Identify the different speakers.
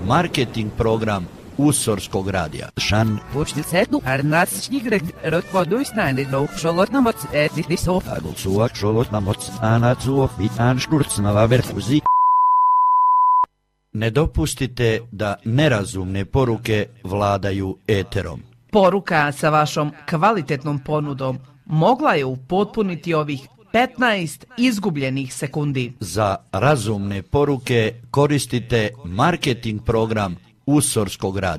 Speaker 1: marketing program Usorskog radija.
Speaker 2: Šan.
Speaker 3: Počnicetu arnačnigre rotvoduisnane do šolotnamoc etiti sofagu.
Speaker 2: Suak šolotnamoc anacuo pitan šturcnava verfuzi.
Speaker 1: Ne dopustite da nerazumne poruke vladaju eterom.
Speaker 4: Poruka sa vašom kvalitetnom ponudom mogla je upotpuniti ovih 15 izgubljenih sekundi.
Speaker 1: Za razumne poruke koristite marketing program Usorskog radija.